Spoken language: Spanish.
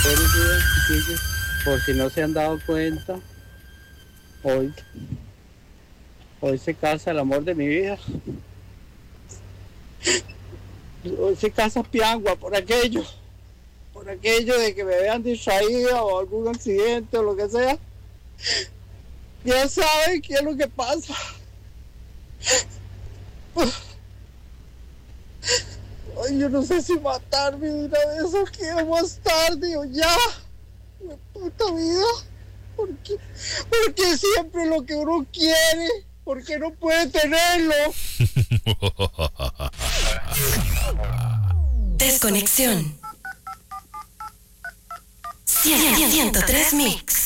Buenos días, chiquillos. Por si no se han dado cuenta, hoy, hoy se casa el amor de mi vida. Hoy se casa Piangua por aquello de que me vean distraída o algún accidente o lo que sea. Ya saben qué es lo que pasa. Ay, yo no sé si matarme de una vez o qué, más tarde o ya. Mi puta vida. ¿Por qué siempre lo que uno quiere? ¿Por qué no puede tenerlo? Desconexión 103 Mix.